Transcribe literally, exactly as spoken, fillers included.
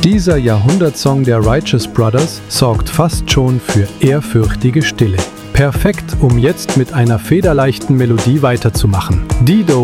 Dieser Jahrhundertsong der Righteous Brothers sorgt fast schon für ehrfürchtige Stille. Perfekt, um jetzt mit einer federleichten Melodie weiterzumachen. Dido